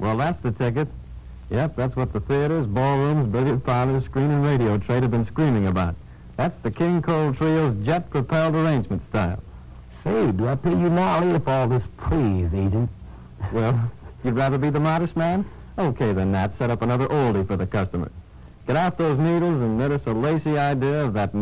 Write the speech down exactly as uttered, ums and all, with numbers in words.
Well, that's the ticket. Yep, that's what the theaters, ballrooms, billiard parlors, screen and radio trade have been screaming about. That's the King Cole Trio's jet-propelled arrangement style. Say, do I pay you now or later for all this praise, Agent? Well, you'd rather be the modest man? Okay, then, Nat, set up another oldie for the customer. Get out those needles and knit us a lacy idea of that